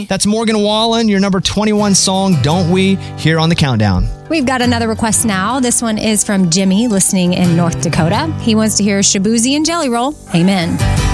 That's Morgan Wallen, your number 21 song, Don't We, here on the Countdown. We've got another request now. This one is from Jimmy, listening in North Dakota. He wants to hear Shaboozey and Jelly Roll. Amen.